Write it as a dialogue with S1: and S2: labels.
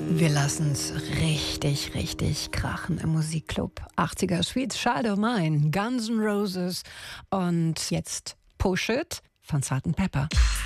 S1: Wir lassen's richtig, richtig krachen im Musikclub. 80er Sweet Child O' Mine, Guns N' Roses und jetzt Push It von Sgt. Pepper.